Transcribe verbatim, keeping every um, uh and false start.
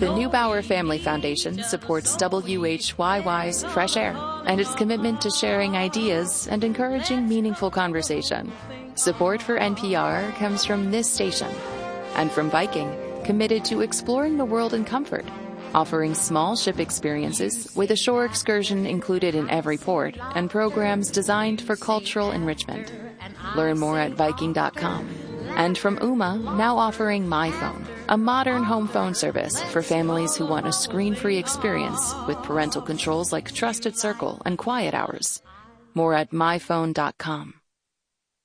The Neubauer Family Foundation supports W H Y Y's Fresh Air and its commitment to sharing ideas and encouraging meaningful conversation. Support for N P R comes from this station and from Viking, committed to exploring the world in comfort, offering small ship experiences with a shore excursion included in every port and programs designed for cultural enrichment. Learn more at Viking dot com. And from Ooma, now offering MyPhone, a modern home phone service for families who want a screen-free experience with parental controls like Trusted Circle and Quiet Hours. More at My Phone dot com.